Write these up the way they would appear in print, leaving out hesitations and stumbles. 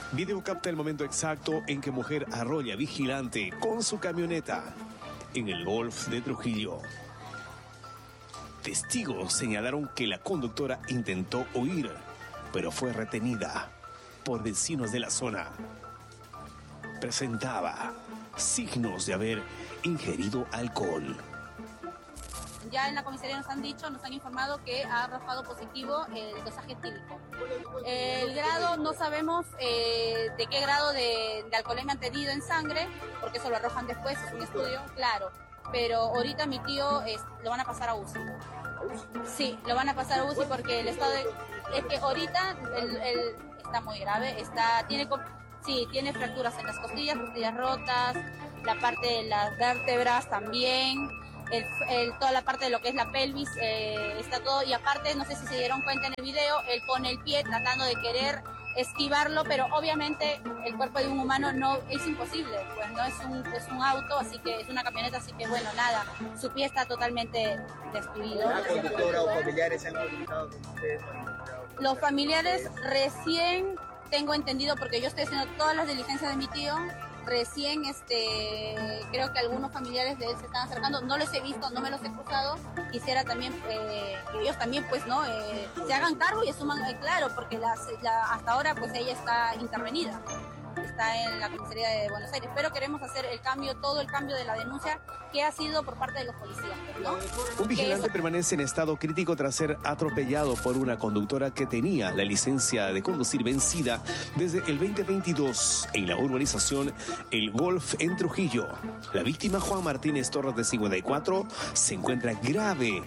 Video capta el momento exacto en que mujer arrolla vigilante con su camioneta en el Golf de Trujillo. Testigos señalaron que la conductora intentó huir, pero fue retenida por vecinos de la zona. Presentaba signos de haber ingerido alcohol. Ya en la comisaría nos han informado que ha arrojado positivo el dosaje etílico. El grado, no sabemos de qué grado de alcoholemia han tenido en sangre, porque eso lo arrojan después, es un estudio, claro. Pero ahorita mi tío lo van a pasar a UCI. Sí, lo van a pasar a UCI porque el estado es que ahorita él está muy grave, tiene fracturas en las costillas rotas, la parte de las vértebras también. Toda la parte de lo que es la pelvis está todo, y aparte, no sé si se dieron cuenta en el video, él pone el pie tratando de querer esquivarlo, pero obviamente el cuerpo de un humano no es imposible, pues no es un auto, así que es una camioneta, así que bueno, nada, su pie está totalmente destruido. ¿La conductora o familiares se han comunicado con ustedes? Los familiares recién, tengo entendido, porque yo estoy haciendo todas las diligencias de mi tío, recién creo que algunos familiares de él se están acercando, no les he visto, no me los he cruzado, quisiera también que ellos también pues no se hagan cargo y asuman, claro, porque hasta ahora pues ella está intervenida, está en la comisaría de Buenos Aires, pero queremos hacer todo el cambio de la denuncia que ha sido por parte de los policías, ¿no? Un vigilante permanece en estado crítico tras ser atropellado por una conductora que tenía la licencia de conducir vencida desde el 2022 en la urbanización El Golf en Trujillo. La víctima, Juan Martínez Torres, de 54, se encuentra grave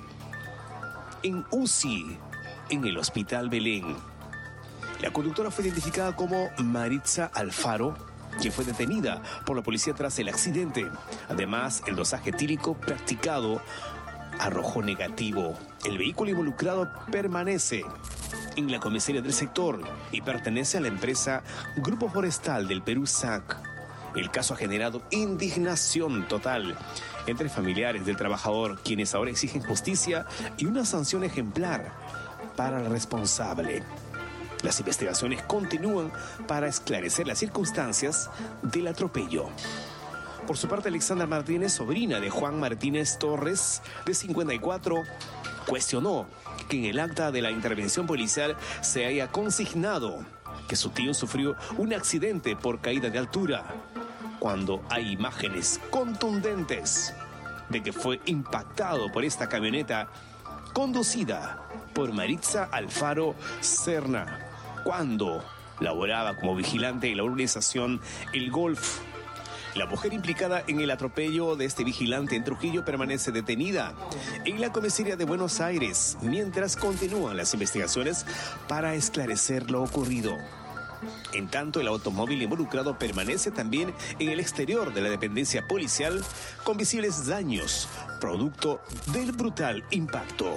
en UCI en el Hospital Belén. La conductora fue identificada como Maritza Alfaro, quien fue detenida por la policía tras el accidente. Además, el dosaje etílico practicado arrojó negativo. El vehículo involucrado permanece en la comisaría del sector y pertenece a la empresa Grupo Forestal del Perú SAC. El caso ha generado indignación total entre familiares del trabajador, quienes ahora exigen justicia y una sanción ejemplar para el responsable. Las investigaciones continúan para esclarecer las circunstancias del atropello. Por su parte, Alexandra Martínez, sobrina de Juan Martínez Torres, de 54, cuestionó que en el acta de la intervención policial se haya consignado que su tío sufrió un accidente por caída de altura, cuando hay imágenes contundentes de que fue impactado por esta camioneta conducida por Maritza Alfaro Serna, cuando laboraba como vigilante en la urbanización El Golf. La mujer implicada en el atropello de este vigilante en Trujillo permanece detenida en la comisaría de Buenos Aires, mientras continúan las investigaciones para esclarecer lo ocurrido. En tanto, el automóvil involucrado permanece también en el exterior de la dependencia policial con visibles daños, producto del brutal impacto.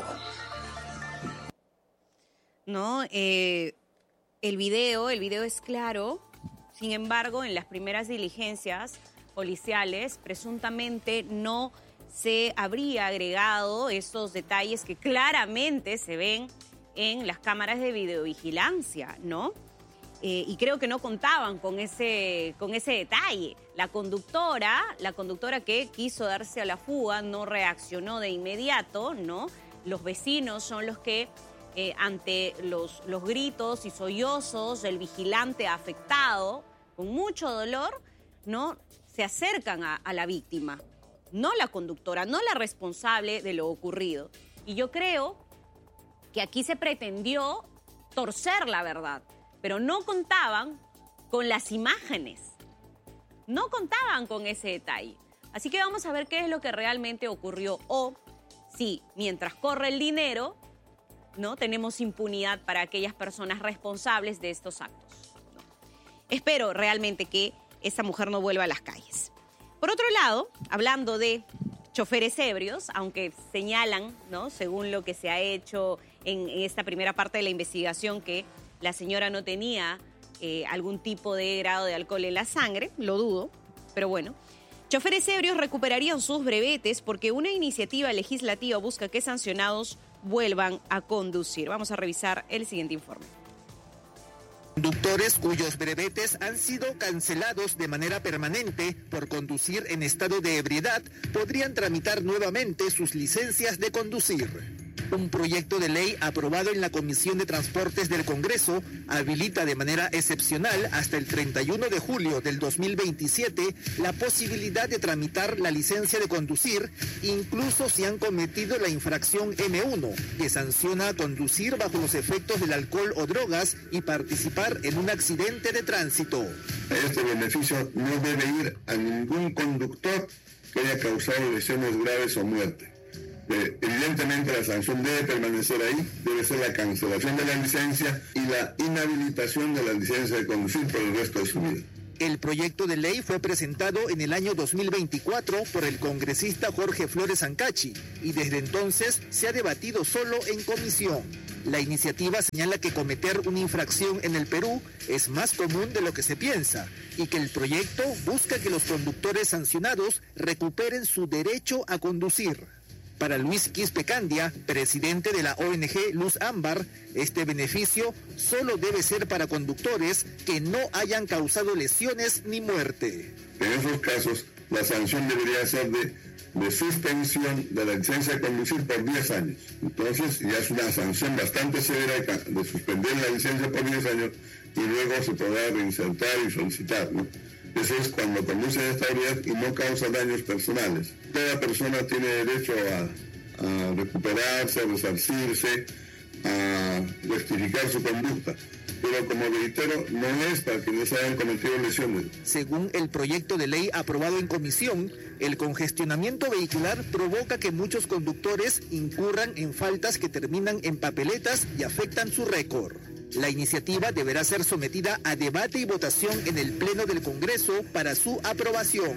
No, el video es claro. Sin embargo, en las primeras diligencias policiales, presuntamente no se habría agregado estos detalles que claramente se ven en las cámaras de videovigilancia, ¿no? Y creo que no contaban con ese detalle. La conductora que quiso darse a la fuga no reaccionó de inmediato, ¿no? Los vecinos son los que ante los gritos y sollozos del vigilante afectado, con mucho dolor, ¿no? Se acercan a la víctima, no la conductora, no la responsable de lo ocurrido. Y yo creo que aquí se pretendió torcer la verdad, pero no contaban con las imágenes, no contaban con ese detalle. Así que vamos a ver qué es lo que realmente ocurrió, o si mientras corre el dinero, ¿no?, tenemos impunidad para aquellas personas responsables de estos actos. Espero realmente que esta mujer no vuelva a las calles. Por otro lado, hablando de choferes ebrios, aunque señalan, ¿no?, según lo que se ha hecho en esta primera parte de la investigación, que la señora no tenía algún tipo de grado de alcohol en la sangre, lo dudo, pero bueno. Choferes ebrios recuperarían sus brevetes porque una iniciativa legislativa busca que sancionados vuelvan a conducir. Vamos a revisar el siguiente informe. Conductores cuyos brevetes han sido cancelados de manera permanente por conducir en estado de ebriedad podrían tramitar nuevamente sus licencias de conducir. Un proyecto de ley aprobado en la Comisión de Transportes del Congreso habilita de manera excepcional hasta el 31 de julio del 2027 la posibilidad de tramitar la licencia de conducir, incluso si han cometido la infracción M1, que sanciona conducir bajo los efectos del alcohol o drogas y participar en un accidente de tránsito. Este beneficio no debe ir a ningún conductor que haya causado lesiones graves o muerte. Evidentemente la sanción debe permanecer ahí, debe ser la cancelación de la licencia y la inhabilitación de la licencia de conducir por el resto de su vida. El proyecto de ley fue presentado en el año 2024 por el congresista Jorge Flores Ancachi y desde entonces se ha debatido solo en comisión. La iniciativa señala que cometer una infracción en el Perú es más común de lo que se piensa y que el proyecto busca que los conductores sancionados recuperen su derecho a conducir. Para Luis Quispe Candia, presidente de la ONG Luz Ámbar, este beneficio solo debe ser para conductores que no hayan causado lesiones ni muerte. En esos casos, la sanción debería ser de suspensión de la licencia de conducir por 10 años. Entonces, ya es una sanción bastante severa de suspender la licencia por 10 años y luego se podrá reinsertar y solicitar, ¿no? Eso es cuando conduce en estabilidad y no causa daños personales. Toda persona tiene derecho a recuperarse, a resarcirse, a rectificar su conducta. Pero como reitero, no es para quienes hayan cometido lesiones. Según el proyecto de ley aprobado en comisión, el congestionamiento vehicular provoca que muchos conductores incurran en faltas que terminan en papeletas y afectan su récord. La iniciativa deberá ser sometida a debate y votación en el Pleno del Congreso para su aprobación.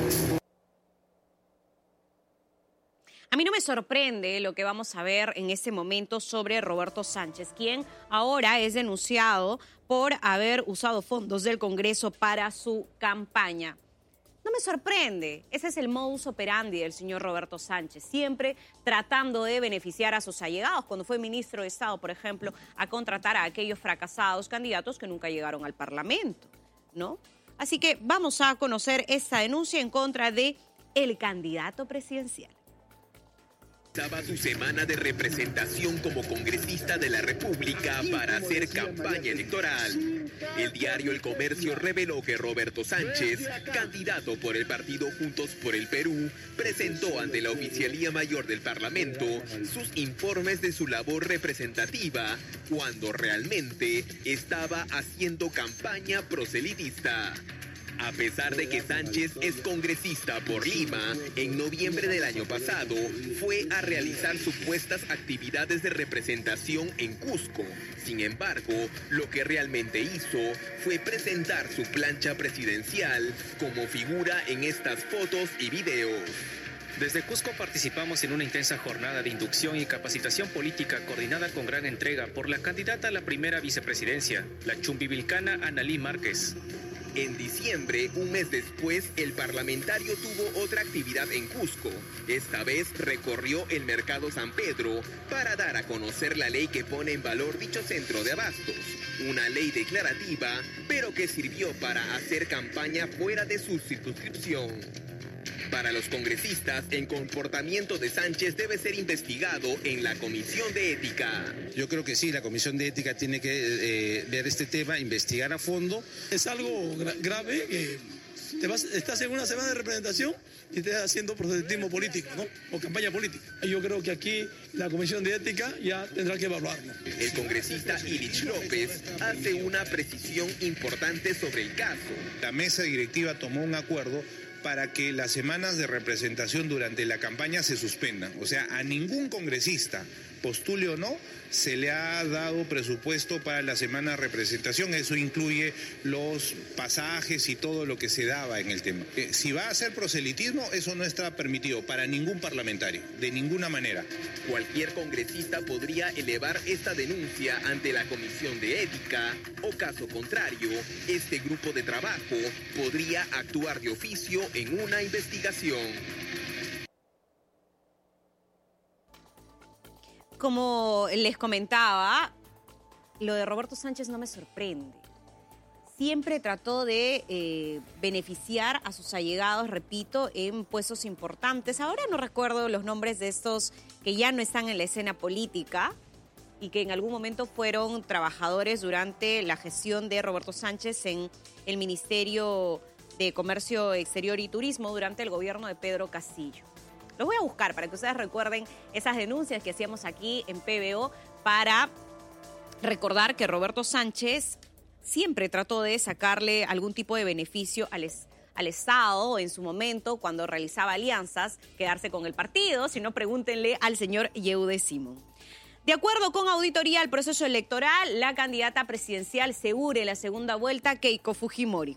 A mí no me sorprende lo que vamos a ver en este momento sobre Roberto Sánchez, quien ahora es denunciado por haber usado fondos del Congreso para su campaña. No me sorprende, ese es el modus operandi del señor Roberto Sánchez, siempre tratando de beneficiar a sus allegados. Cuando fue ministro de Estado, por ejemplo, a contratar a aquellos fracasados candidatos que nunca llegaron al Parlamento, ¿no? Así que vamos a conocer esta denuncia en contra de el candidato presidencial. Estaba su semana de representación como congresista de la República para hacer campaña electoral. El diario El Comercio reveló que Roberto Sánchez, candidato por el partido Juntos por el Perú, presentó ante la Oficialía Mayor del Parlamento sus informes de su labor representativa, cuando realmente estaba haciendo campaña proselitista. A pesar de que Sánchez es congresista por Lima, en noviembre del año pasado fue a realizar supuestas actividades de representación en Cusco. Sin embargo, lo que realmente hizo fue presentar su plancha presidencial como figura en estas fotos y videos. Desde Cusco participamos en una intensa jornada de inducción y capacitación política coordinada con gran entrega por la candidata a la primera vicepresidencia, la chumbivilcana Analí Márquez. En diciembre, un mes después, el parlamentario tuvo otra actividad en Cusco. Esta vez recorrió el Mercado San Pedro para dar a conocer la ley que pone en valor dicho centro de abastos. Una ley declarativa, pero que sirvió para hacer campaña fuera de su circunscripción. Para los congresistas, el comportamiento de Sánchez debe ser investigado en la Comisión de Ética. Yo creo que sí, la Comisión de Ética tiene que ver este tema, investigar a fondo. Es algo grave que estás en una semana de representación y estás haciendo proselitismo político, ¿no? O campaña política. Yo creo que aquí la Comisión de Ética ya tendrá que evaluarlo. El congresista Ilich López hace una precisión importante sobre el caso. La mesa directiva tomó un acuerdo para que las semanas de representación durante la campaña se suspendan. O sea, a ningún congresista, postule o no, se le ha dado presupuesto para la semana de representación. Eso incluye los pasajes y todo lo que se daba en el tema. Si va a hacer proselitismo, eso no está permitido para ningún parlamentario, de ninguna manera. Cualquier congresista podría elevar esta denuncia ante la Comisión de Ética o, caso contrario, este grupo de trabajo podría actuar de oficio en una investigación. Como les comentaba, lo de Roberto Sánchez no me sorprende. siempre trató de beneficiar a sus allegados, repito, en puestos importantes. Ahora no recuerdo los nombres de estos que ya no están en la escena política y que en algún momento fueron trabajadores durante la gestión de Roberto Sánchez en el Ministerio de Comercio Exterior y Turismo durante el gobierno de Pedro Castillo. Los voy a buscar para que ustedes recuerden esas denuncias que hacíamos aquí en PBO para recordar que Roberto Sánchez siempre trató de sacarle algún tipo de beneficio al Estado en su momento cuando realizaba alianzas, quedarse con el partido, si no pregúntenle al señor Yehude Simón. De acuerdo con auditoría al proceso electoral, la candidata presidencial segura en la segunda vuelta, Keiko Fujimori.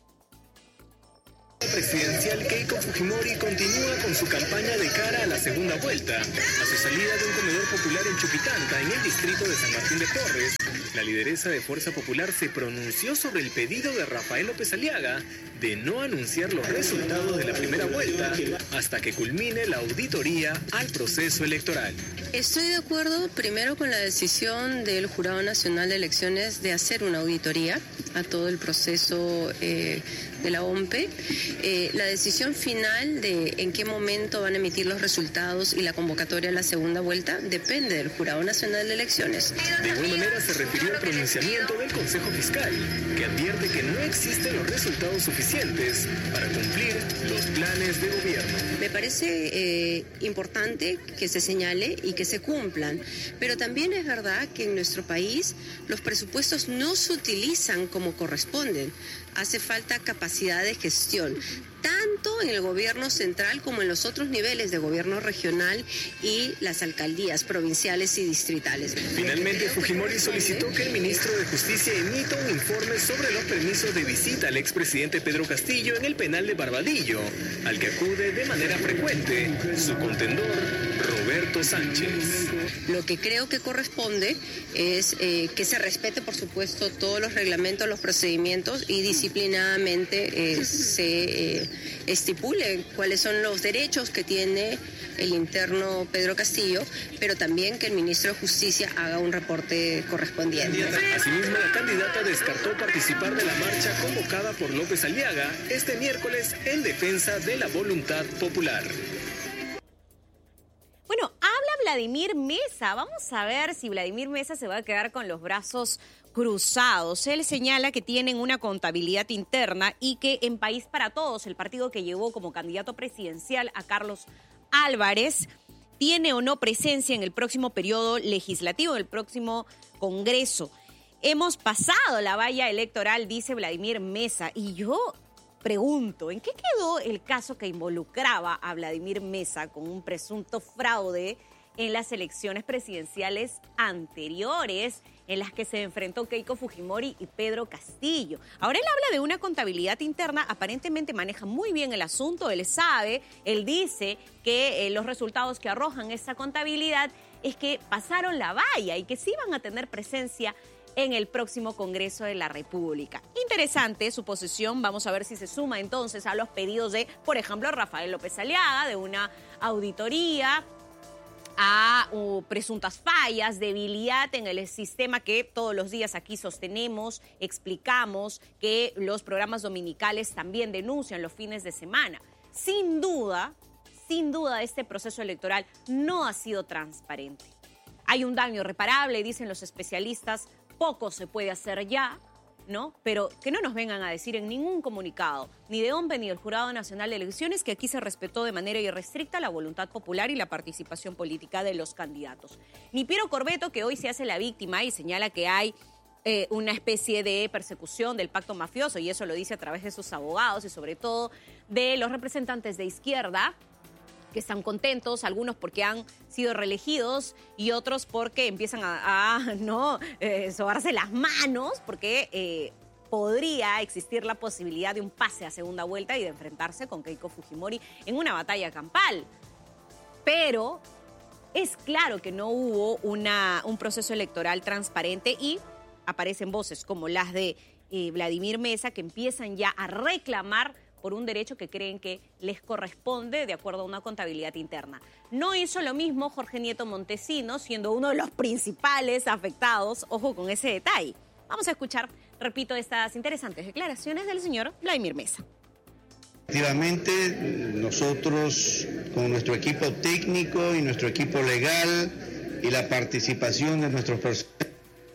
La presidencial Keiko Fujimori continúa con su campaña de cara a la segunda vuelta. A su salida de un comedor popular en Chuquitanta, en el distrito de San Martín de Porres, la lideresa de Fuerza Popular se pronunció sobre el pedido de Rafael López Aliaga de no anunciar los resultados de la primera vuelta hasta que culmine la auditoría al proceso electoral. Estoy de acuerdo primero con la decisión del Jurado Nacional de Elecciones de hacer una auditoría a todo el proceso de la OMPE. La decisión final de en qué momento van a emitir los resultados y la convocatoria a la segunda vuelta depende del Jurado Nacional de Elecciones. De igual manera se refirió al pronunciamiento del Consejo Fiscal, que advierte que no existen los resultados suficientes para cumplir los planes de gobierno. Me parece importante que se señale y que se cumplan, pero también es verdad que en nuestro país los presupuestos no se utilizan como corresponden. Hace falta capacidad de gestión, tanto en el gobierno central como en los otros niveles de gobierno regional y las alcaldías provinciales y distritales. Finalmente, Fujimori solicitó que el ministro de Justicia emita un informe sobre los permisos de visita al expresidente Pedro Castillo en el penal de Barbadillo, al que acude de manera frecuente su contendor Roberto Sánchez. Lo que creo que corresponde es que se respete, por supuesto, todos los reglamentos, los procedimientos y disciplinadamente se estipule cuáles son los derechos que tiene el interno Pedro Castillo, pero también que el ministro de Justicia haga un reporte correspondiente. Asimismo, la candidata descartó participar de la marcha convocada por López Aliaga este miércoles en defensa de la voluntad popular. Bueno, habla Vladimir Mesa. Vamos a ver si Vladimir Mesa se va a quedar con los brazos cruzados. Él señala que tienen una contabilidad interna y que en País para Todos, el partido que llevó como candidato presidencial a Carlos Álvarez, tiene o no presencia en el próximo periodo legislativo, en el próximo Congreso. Hemos pasado la valla electoral, dice Vladimir Mesa, y yo pregunto, ¿en qué quedó el caso que involucraba a Vladimir Mesa con un presunto fraude en las elecciones presidenciales anteriores en las que se enfrentó Keiko Fujimori y Pedro Castillo? Ahora él habla de una contabilidad interna, aparentemente maneja muy bien el asunto, él sabe, él dice que los resultados que arrojan esa contabilidad es que pasaron la valla y que sí van a tener presencia en el próximo Congreso de la República. Interesante su posición, vamos a ver si se suma entonces a los pedidos de, por ejemplo, Rafael López Aliaga, de una auditoría a presuntas fallas, debilidad en el sistema que todos los días aquí sostenemos, explicamos, que los programas dominicales también denuncian los fines de semana. Sin duda, este proceso electoral no ha sido transparente. Hay un daño irreparable, dicen los especialistas, poco se puede hacer ya, ¿no? Pero que no nos vengan a decir en ningún comunicado, ni de OMPE ni del Jurado Nacional de Elecciones, que aquí se respetó de manera irrestricta la voluntad popular y la participación política de los candidatos. Ni Piero Corbeto, que hoy se hace la víctima y señala que hay una especie de persecución del pacto mafioso, y eso lo dice a través de sus abogados y sobre todo de los representantes de izquierda, que están contentos, algunos porque han sido reelegidos y otros porque empiezan a sobarse las manos, porque podría existir la posibilidad de un pase a segunda vuelta y de enfrentarse con Keiko Fujimori en una batalla campal. Pero es claro que no hubo un proceso electoral transparente y aparecen voces como las de Vladimir Mesa que empiezan ya a reclamar por un derecho que creen que les corresponde de acuerdo a una contabilidad interna. No hizo lo mismo Jorge Nieto Montesinos, siendo uno de los principales afectados, ojo con ese detalle. Vamos a escuchar repito, estas interesantes declaraciones del señor Vladimir Meza. Efectivamente, nosotros con nuestro equipo técnico y nuestro equipo legal y la participación de nuestros personeros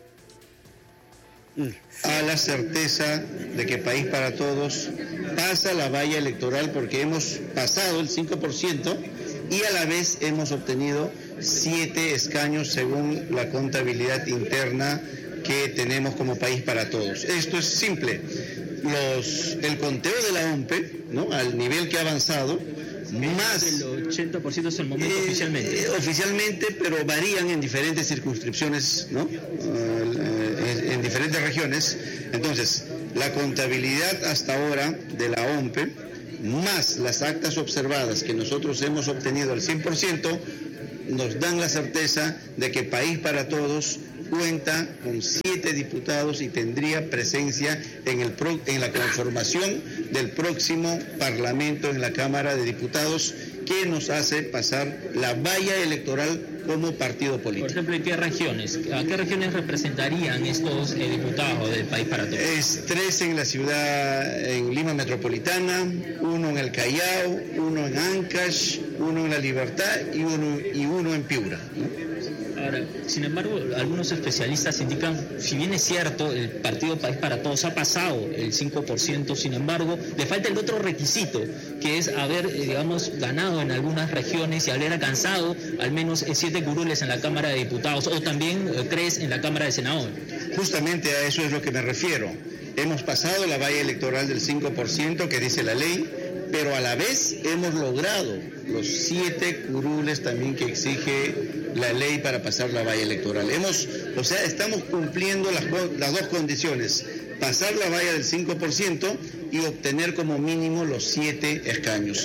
a la certeza de que País para Todos pasa la valla electoral, porque hemos pasado el 5% y a la vez hemos obtenido 7 escaños según la contabilidad interna que tenemos como País para Todos. Esto es simple. El conteo de la OMPE, ¿no?, al nivel que ha avanzado, más del 80% es el momento oficialmente. Oficialmente, pero varían en diferentes circunscripciones, ¿no? En diferentes regiones. Entonces, la contabilidad hasta ahora de la OMPE, más las actas observadas que nosotros hemos obtenido al 100%, nos dan la certeza de que País para Todos cuenta con 7 diputados y tendría presencia en la conformación del próximo Parlamento en la Cámara de Diputados, que nos hace pasar la valla electoral como partido político. Por ejemplo, ¿en qué regiones? ¿A qué regiones representarían estos diputados del País para Todos? Es 3 en la ciudad, en Lima Metropolitana, 1 en el Callao, 1 en Ancash, 1 en La Libertad y uno en Piura, ¿no? Ahora, sin embargo, algunos especialistas indican, si bien es cierto, el partido País para Todos ha pasado el 5%, sin embargo, le falta el otro requisito, que es haber, ganado en algunas regiones y haber alcanzado al menos 7 curules en la Cámara de Diputados, o también 3 en la Cámara de Senadores. Justamente a eso es lo que me refiero. Hemos pasado la valla electoral del 5% que dice la ley, pero a la vez hemos logrado los 7 curules también que exige la ley para pasar la valla electoral. Estamos cumpliendo las dos condiciones: pasar la valla del 5% y obtener como mínimo los 7 escaños.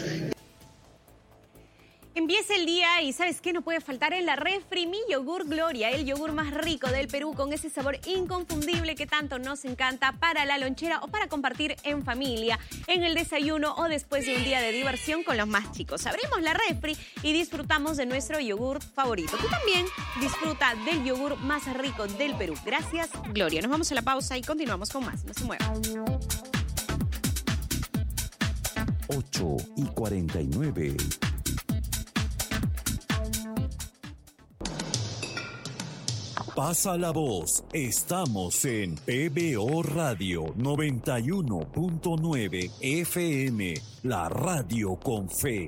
Empieza el día y ¿sabes qué? No puede faltar en la refri mi yogur Gloria, el yogur más rico del Perú, con ese sabor inconfundible que tanto nos encanta para la lonchera o para compartir en familia, en el desayuno o después de un día de diversión con los más chicos. Abrimos la refri y disfrutamos de nuestro yogur favorito. Tú también disfruta del yogur más rico del Perú. Gracias, Gloria. Nos vamos a la pausa y continuamos con más. No se muevan. 8:49. Pasa la voz. Estamos en PBO Radio 91.9 FM, la radio con fe.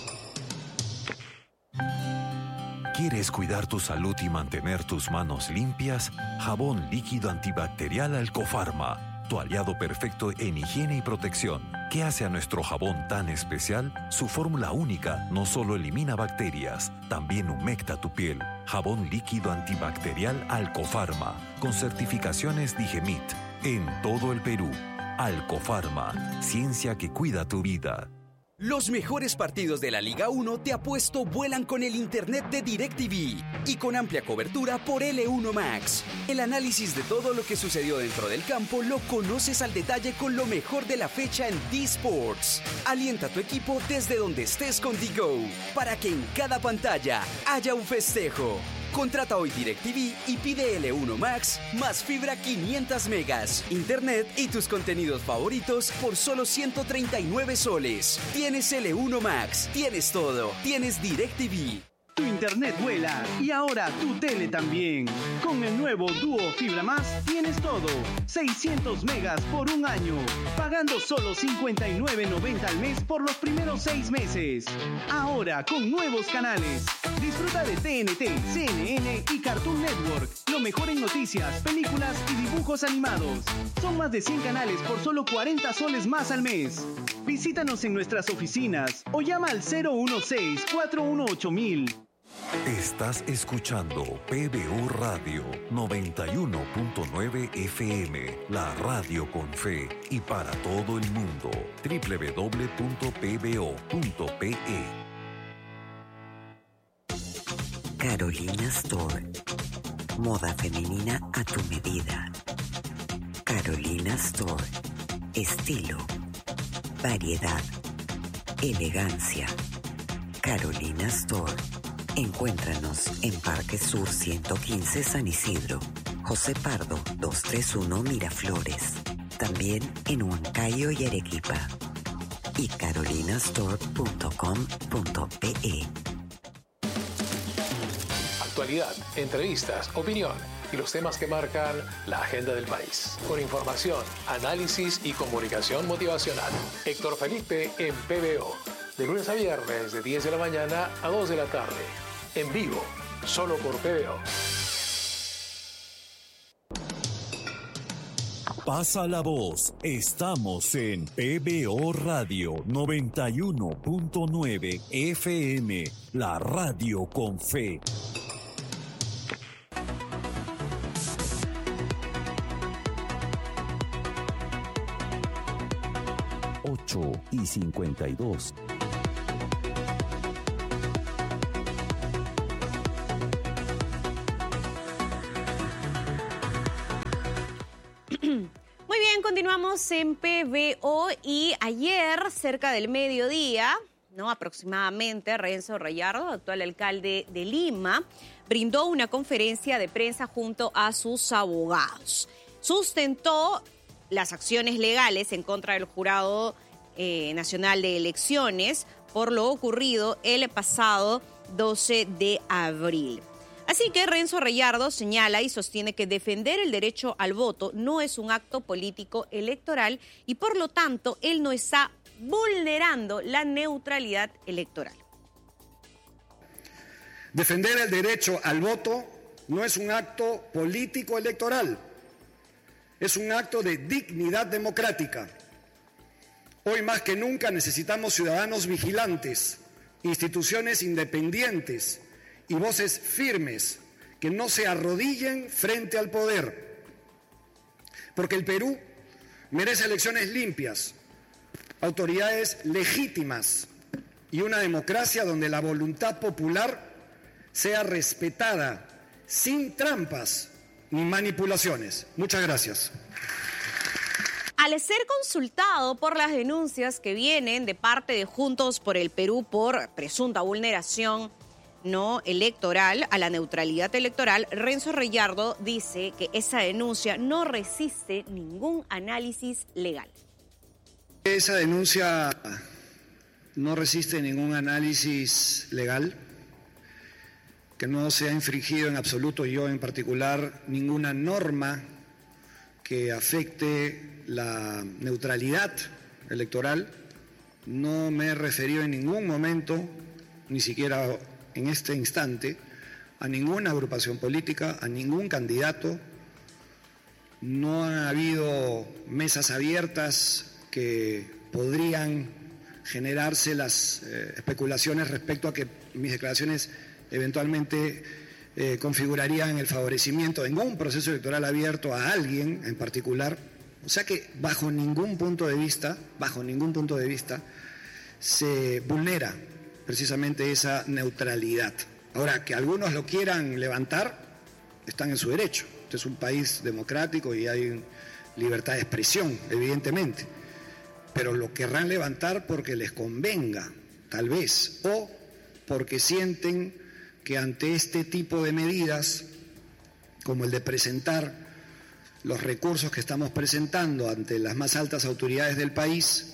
¿Quieres cuidar tu salud y mantener tus manos limpias? Jabón líquido antibacterial Alcofarma, tu aliado perfecto en higiene y protección. ¿Qué hace a nuestro jabón tan especial? Su fórmula única no solo elimina bacterias, también humecta tu piel. Jabón líquido antibacterial Alcofarma, con certificaciones Digemit, en todo el Perú. Alcofarma, ciencia que cuida tu vida. Los mejores partidos de la Liga 1 de Apuesto vuelan con el internet de DirecTV y con amplia cobertura por L1 Max. El análisis de todo lo que sucedió dentro del campo lo conoces al detalle con lo mejor de la fecha en D-Sports. Alienta a tu equipo desde donde estés con D-Go, para que en cada pantalla haya un festejo. Contrata hoy DirecTV y pide L1 Max más fibra 500 megas, internet y tus contenidos favoritos por solo 139 soles. Tienes L1 Max, tienes todo, tienes DirecTV. Tu internet vuela y ahora tu tele también. Con el nuevo Duo Fibra Más tienes todo. 600 megas por un año, pagando solo $59.90 al mes por los primeros 6 meses. Ahora con nuevos canales. Disfruta de TNT, CNN y Cartoon Network. Lo mejor en noticias, películas y dibujos animados. Son más de 100 canales por solo 40 soles más al mes. Visítanos en nuestras oficinas o llama al 016-418-1000. Estás escuchando PBO Radio 91.9 FM, la radio con fe y para todo el mundo. www.pbo.pe. Carolina Store. Moda femenina a tu medida. Carolina Store. Estilo, variedad, elegancia. Carolina Store. Encuéntranos en Parque Sur 115 San Isidro. José Pardo 231 Miraflores. También en Huancayo y Arequipa. Y carolinastore.com.pe. Actualidad, entrevistas, opinión y los temas que marcan la agenda del país. Con información, análisis y comunicación motivacional. Héctor Felipe en PBO. De lunes a viernes de 10 de la mañana a 2 de la tarde. En vivo, solo por PBO. Pasa la voz. Estamos en PBO Radio 91.9 FM. La radio con fe. 8:52. Muy bien, continuamos en PBO y ayer, cerca del mediodía, aproximadamente, Renzo Rayardo, actual alcalde de Lima, brindó una conferencia de prensa junto a sus abogados. Sustentó las acciones legales en contra del Jurado Nacional de Elecciones por lo ocurrido el pasado 12 de abril. Así que Renzo Rayardo señala y sostiene que defender el derecho al voto no es un acto político electoral y por lo tanto él no está vulnerando la neutralidad electoral. Defender el derecho al voto no es un acto político electoral, es un acto de dignidad democrática. Hoy más que nunca necesitamos ciudadanos vigilantes, instituciones independientes y voces firmes que no se arrodillen frente al poder. Porque el Perú merece elecciones limpias, autoridades legítimas y una democracia donde la voluntad popular sea respetada sin trampas ni manipulaciones. Muchas gracias. Al ser consultado por las denuncias que vienen de parte de Juntos por el Perú por presunta vulneración electoral a la neutralidad electoral, Renzo Rayardo dice que esa denuncia no resiste ningún análisis legal. Esa denuncia no resiste ningún análisis legal, que no se ha infringido en absoluto, yo en particular, ninguna norma que afecte la neutralidad electoral. No me he referido en ningún momento, ni siquiera en este instante, a ninguna agrupación política, a ningún candidato. No ha habido mesas abiertas que podrían generarse las especulaciones respecto a que mis declaraciones eventualmente configurarían el favorecimiento de ningún proceso electoral abierto a alguien en particular. O sea que bajo ningún punto de vista se vulnera precisamente esa neutralidad. Ahora, que algunos lo quieran levantar, están en su derecho. Este es un país democrático y hay libertad de expresión, evidentemente. Pero lo querrán levantar porque les convenga, tal vez, o porque sienten que ante este tipo de medidas, como el de presentar los recursos que estamos presentando ante las más altas autoridades del país,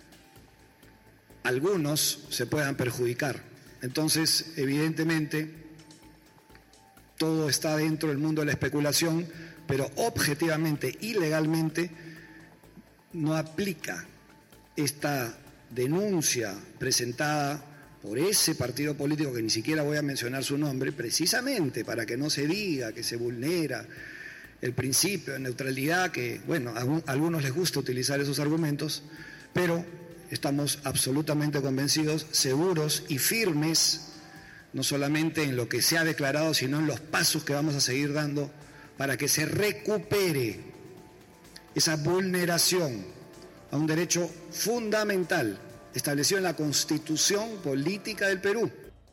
algunos se puedan perjudicar. Entonces, evidentemente, todo está dentro del mundo de la especulación, pero objetivamente y legalmente no aplica esta denuncia presentada por ese partido político, que ni siquiera voy a mencionar su nombre, precisamente para que no se diga que se vulnera el principio de neutralidad, que, bueno, a algunos les gusta utilizar esos argumentos, pero estamos absolutamente convencidos, seguros y firmes, no solamente en lo que se ha declarado, sino en los pasos que vamos a seguir dando para que se recupere esa vulneración a un derecho fundamental establecido en la Constitución Política del Perú.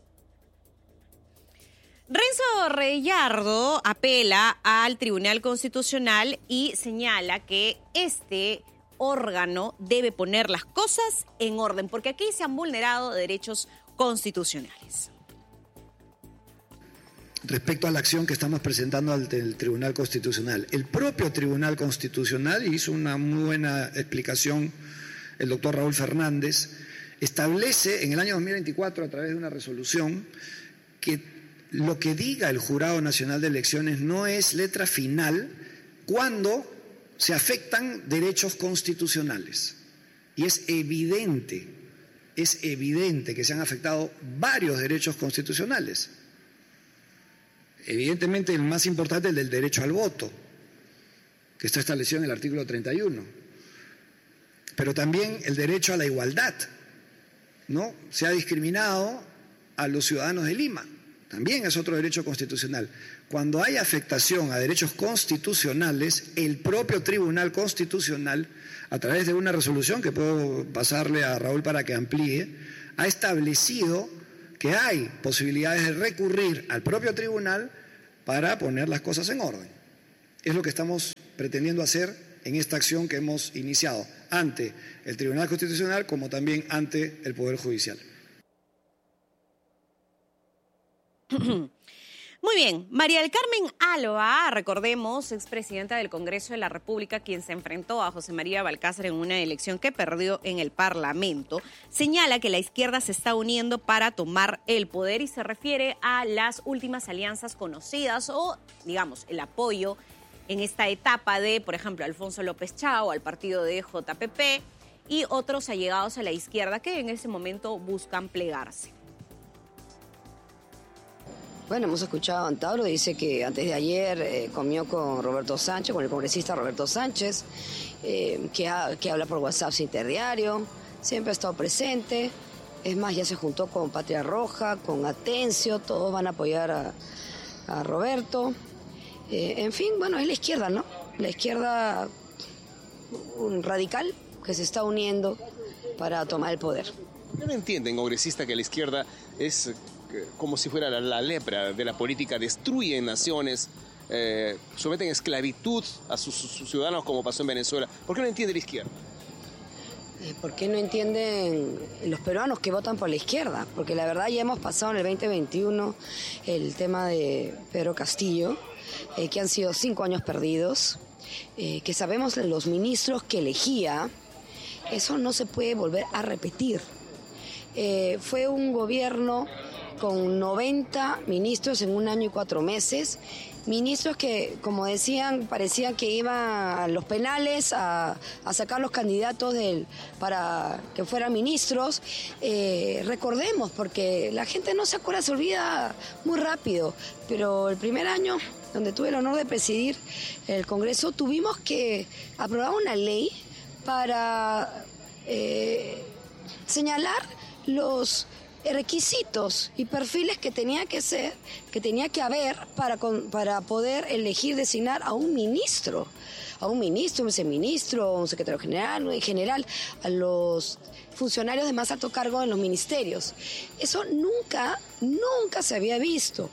Renzo Rayardo apela al Tribunal Constitucional y señala que este órgano debe poner las cosas en orden, porque aquí se han vulnerado derechos constitucionales. respecto a la acción que estamos presentando ante el Tribunal Constitucional. El propio Tribunal Constitucional hizo una muy buena explicación, el doctor Raúl Fernández, establece en el año 2024 a través de una resolución que lo que diga el Jurado Nacional de Elecciones no es letra final cuando se afectan derechos constitucionales. Y es evidente que se han afectado varios derechos constitucionales. Evidentemente el más importante es el del derecho al voto, que está establecido en el artículo 31. Pero también el derecho a la igualdad, ¿no? Se ha discriminado a los ciudadanos de Lima, también es otro derecho constitucional. Cuando hay afectación a derechos constitucionales, el propio Tribunal Constitucional, a través de una resolución que puedo pasarle a Raúl para que amplíe, ha establecido que hay posibilidades de recurrir al propio tribunal para poner las cosas en orden. Es lo que estamos pretendiendo hacer en esta acción que hemos iniciado ante el Tribunal Constitucional como también ante el Poder Judicial. Muy bien, María del Carmen Alba, recordemos, expresidenta del Congreso de la República, quien se enfrentó a José María Balcázar en una elección que perdió en el Parlamento, señala que la izquierda se está uniendo para tomar el poder y se refiere a las últimas alianzas conocidas o, digamos, el apoyo en esta etapa de, por ejemplo, Alfonso López Chao, al partido de JPP y otros allegados a la izquierda que en ese momento buscan plegarse. Bueno, hemos escuchado a Antauro, dice que antes de ayer comió con Roberto Sánchez, con el congresista Roberto Sánchez, que habla por WhatsApp interdiario, siempre ha estado presente, es más, ya se juntó con Patria Roja, con Atencio, todos van a apoyar a Roberto. En fin, bueno, es la izquierda, ¿no? La izquierda radical que se está uniendo para tomar el poder. ¿Por qué no entienden, congresista, que la izquierda es como si fuera la lepra de la política, destruyen naciones, someten a esclavitud a sus ciudadanos como pasó en Venezuela? ¿Por qué no entiende la izquierda? ¿Por qué no entienden los peruanos que votan por la izquierda? Porque la verdad ya hemos pasado en el 2021 el tema de Pedro Castillo, que han sido 5 años perdidos, que sabemos de los ministros que elegía, eso no se puede volver a repetir. Fue un gobierno con 90 ministros en 1 año y 4 meses, ministros que, como decían, parecían que iban a los penales a sacar los candidatos para que fueran ministros. Recordemos, porque la gente no se acuerda, se olvida muy rápido, pero el primer año, donde tuve el honor de presidir el Congreso, tuvimos que aprobar una ley para señalar los requisitos y perfiles que tenía que haber para poder elegir, designar a un ministro, un viceministro, un secretario general, en general, a los funcionarios de más alto cargo en los ministerios. Eso nunca se había visto.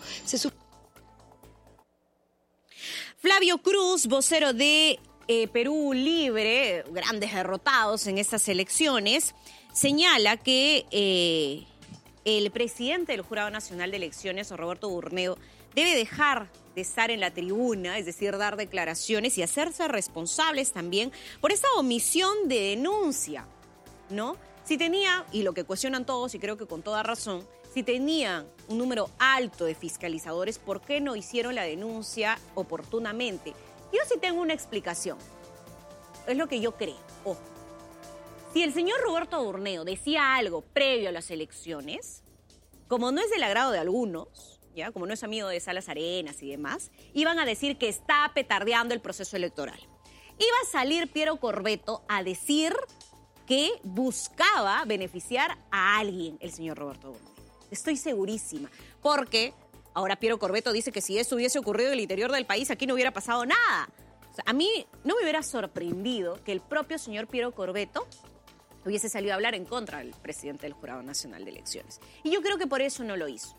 Flavio Cruz, vocero de Perú Libre, grandes derrotados en estas elecciones, señala que el presidente del Jurado Nacional de Elecciones, Roberto Burneo, debe dejar de estar en la tribuna, es decir, dar declaraciones y hacerse responsables también por esta omisión de denuncia, ¿no? Si tenía, y lo que cuestionan todos, y creo que con toda razón, si tenían un número alto de fiscalizadores, ¿por qué no hicieron la denuncia oportunamente? Yo sí tengo una explicación. Es lo que yo creo. Ojo. Si el señor Roberto Burneo decía algo previo a las elecciones, como no es del agrado de algunos, ¿ya? Como no es amigo de Salas Arenas y demás, iban a decir que está petardeando el proceso electoral. Iba a salir Piero Corvetto a decir que buscaba beneficiar a alguien, el señor Roberto Burneo. Estoy segurísima, porque ahora Piero Corvetto dice que si eso hubiese ocurrido en el interior del país, aquí no hubiera pasado nada. O sea, a mí no me hubiera sorprendido que el propio señor Piero Corvetto hubiese salido a hablar en contra del presidente del Jurado Nacional de Elecciones. Y yo creo que por eso no lo hizo.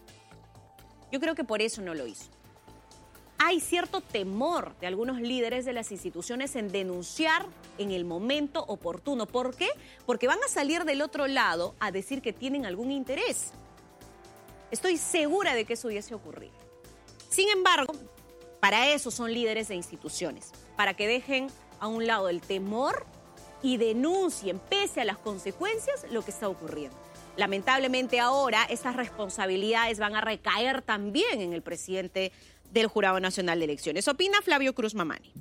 Hay cierto temor de algunos líderes de las instituciones en denunciar en el momento oportuno. ¿Por qué? Porque van a salir del otro lado a decir que tienen algún interés. Estoy segura de que eso hubiese ocurrido. Sin embargo, para eso son líderes de instituciones, para que dejen a un lado el temor y denuncien, pese a las consecuencias, lo que está ocurriendo. Lamentablemente ahora estas responsabilidades van a recaer también en el presidente del Jurado Nacional de Elecciones. Opina Flavio Cruz Mamani.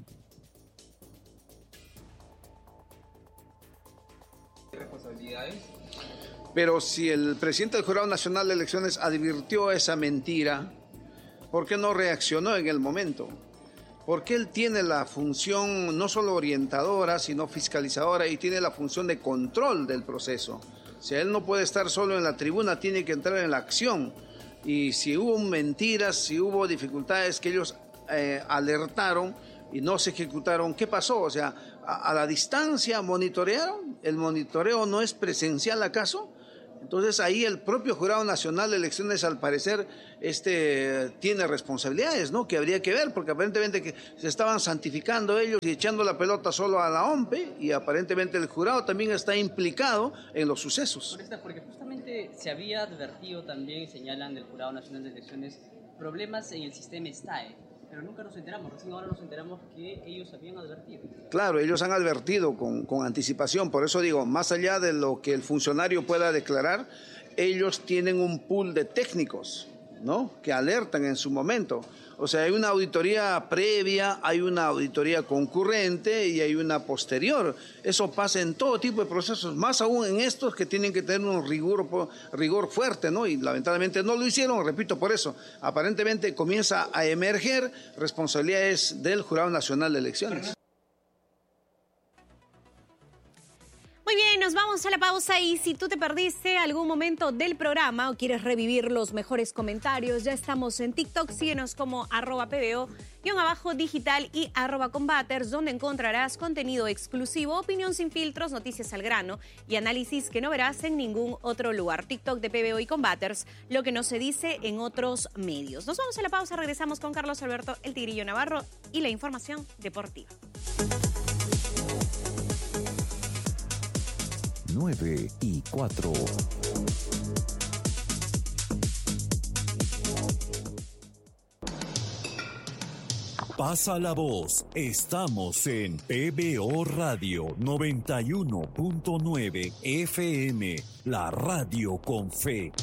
Pero si el presidente del Jurado Nacional de Elecciones advirtió esa mentira, ¿por qué no reaccionó en el momento? Porque él tiene la función no solo orientadora, sino fiscalizadora y tiene la función de control del proceso. O sea, él no puede estar solo en la tribuna, tiene que entrar en la acción. Y si hubo mentiras, si hubo dificultades que ellos alertaron y no se ejecutaron, ¿qué pasó? O sea, a la distancia monitorearon, el monitoreo no es presencial ¿acaso? Entonces ahí el propio Jurado Nacional de Elecciones al parecer tiene responsabilidades, ¿no? Que habría que ver, porque aparentemente que se estaban santificando ellos y echando la pelota solo a la OMPE y aparentemente el jurado también está implicado en los sucesos. Porque justamente se había advertido también, señalan del Jurado Nacional de Elecciones, problemas en el sistema STAE, pero nunca nos enteramos, recién ahora nos enteramos que ellos habían advertido. Claro, ellos han advertido con anticipación, por eso digo, más allá de lo que el funcionario pueda declarar, ellos tienen un pool de técnicos, ¿no? Que alertan en su momento. O sea, hay una auditoría previa, hay una auditoría concurrente y hay una posterior. Eso pasa en todo tipo de procesos, más aún en estos que tienen que tener un rigor fuerte, ¿no? Y lamentablemente no lo hicieron, repito, por eso. Aparentemente comienza a emerger responsabilidades del Jurado Nacional de Elecciones. Muy bien, nos vamos a la pausa y si tú te perdiste algún momento del programa o quieres revivir los mejores comentarios, ya estamos en TikTok, síguenos como @PBO_digital y @combaters, donde encontrarás contenido exclusivo, opinión sin filtros, noticias al grano y análisis que no verás en ningún otro lugar. TikTok de PBO y Combaters, lo que no se dice en otros medios. Nos vamos a la pausa, regresamos con Carlos Alberto El Tigrillo Navarro y la información deportiva. 9:04. Pasa la voz. Estamos en PBO Radio 91.9 FM, la radio con fe.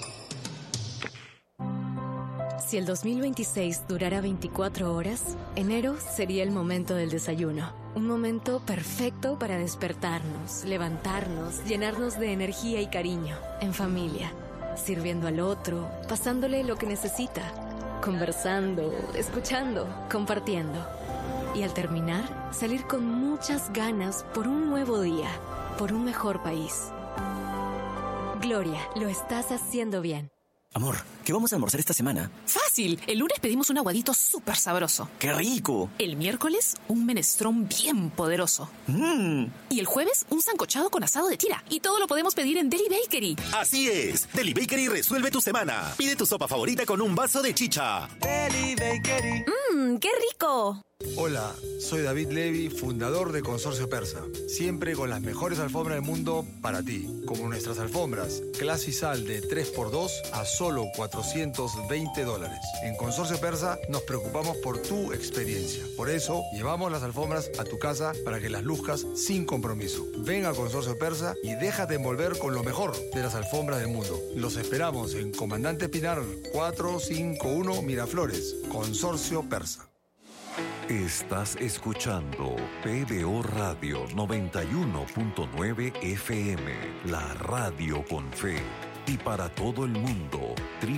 Si el 2026 durara 24 horas, enero sería el momento del desayuno. Un momento perfecto para despertarnos, levantarnos, llenarnos de energía y cariño, en familia, sirviendo al otro, pasándole lo que necesita, conversando, escuchando, compartiendo. Y al terminar, salir con muchas ganas por un nuevo día, por un mejor país. Gloria, lo estás haciendo bien. Amor, ¿qué vamos a almorzar esta semana? ¡Fácil! El lunes pedimos un aguadito súper sabroso. ¡Qué rico! El miércoles, un menestrón bien poderoso. Y el jueves, un sancochado con asado de tira. Y todo lo podemos pedir en Deli Bakery. Así es. Deli Bakery resuelve tu semana. Pide tu sopa favorita con un vaso de chicha. Deli Bakery. ¡Qué rico! Hola, soy David Levy, fundador de Consorcio Persa. Siempre con las mejores alfombras del mundo para ti. Como nuestras alfombras, Clasisal de 3x2 a solo $420. En Consorcio Persa nos preocupamos por tu experiencia. Por eso, llevamos las alfombras a tu casa para que las luzcas sin compromiso. Ven a Consorcio Persa y déjate envolver con lo mejor de las alfombras del mundo. Los esperamos en Comandante Pinar 451 Miraflores. Consorcio Persa. Estás escuchando PBO Radio 91.9 FM, la radio con fe. Y para todo el mundo,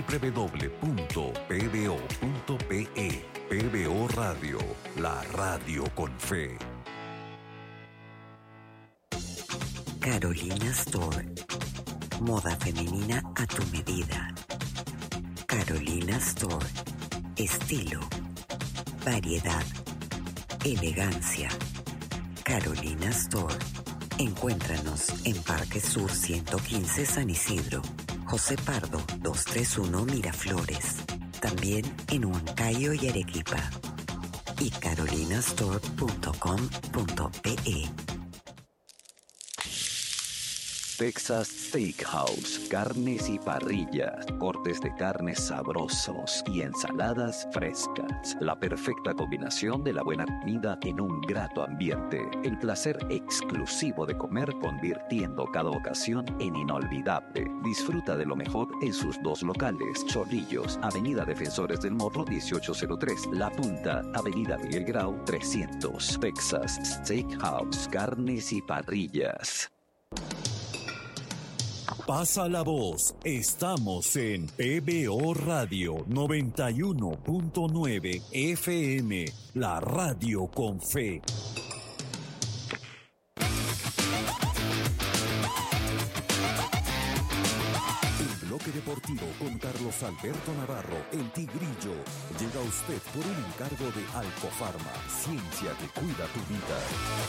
www.pbo.pe. PBO Radio, la radio con fe. Carolina Store. Moda femenina a tu medida. Carolina Store. Estilo. Variedad, elegancia. Carolina Store. Encuéntranos en Parque Sur 115 San Isidro, José Pardo 231 Miraflores. También en Huancayo y Arequipa. Y carolinastore.com.pe. Texas Steakhouse, carnes y parrillas, cortes de carnes sabrosos y ensaladas frescas. La perfecta combinación de la buena comida en un grato ambiente. El placer exclusivo de comer convirtiendo cada ocasión en inolvidable. Disfruta de lo mejor en sus dos locales, Chorrillos, Avenida Defensores del Morro 1803, La Punta, Avenida Miguel Grau 300. Texas Steakhouse, carnes y parrillas. Pasa la voz, estamos en PBO Radio 91.9 FM, la radio con fe. El bloque deportivo con Carlos Alberto Navarro, el Tigrillo, llega a usted por un encargo de Alcofarma, ciencia que cuida tu vida.